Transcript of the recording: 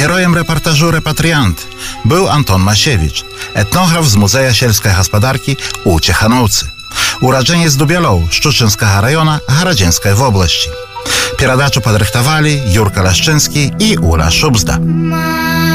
Героєм репортажу «Репатріант» był Anton Masiewicz, etnograf z Muzeja Sielskiej Gospodarki u Ciechanowcy. Urodzeniec Dubielov, Szczuczynskiego rajona Haradzińskiej w oblasti. Передачу подрихтовали Юрка Лащинский и Уля Шубзда.